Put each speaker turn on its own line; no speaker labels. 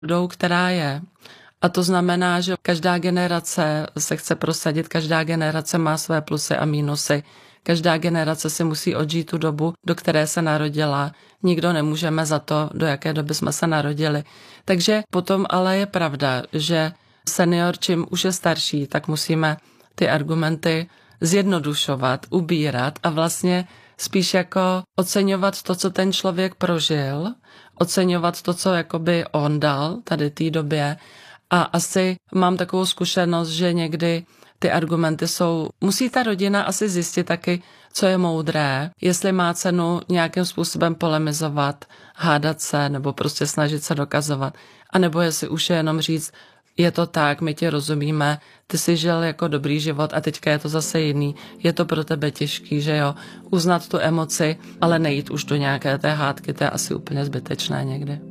jdou, která je. A to znamená, že každá generace se chce prosadit, každá generace má své plusy a mínusy. Každá generace si musí odžít tu dobu, do které se narodila. Nikdo nemůžeme za to, do jaké doby jsme se narodili. Takže potom ale je pravda, že senior, čím už je starší, tak musíme ty argumenty zjednodušovat, ubírat a vlastně spíš jako oceňovat to, co ten člověk prožil, oceňovat to, co jakoby on dal tady té době. A asi mám takovou zkušenost, že někdy ty argumenty musí ta rodina asi zjistit taky, co je moudré, jestli má cenu nějakým způsobem polemizovat, hádat se nebo prostě snažit se dokazovat. A nebo jestli už je jenom říct, je to tak, my ti rozumíme, ty jsi žil jako dobrý život a teďka je to zase jiný, je to pro tebe těžký, že jo, uznat tu emoci, ale nejít už do nějaké té hádky, to je asi úplně zbytečné někdy.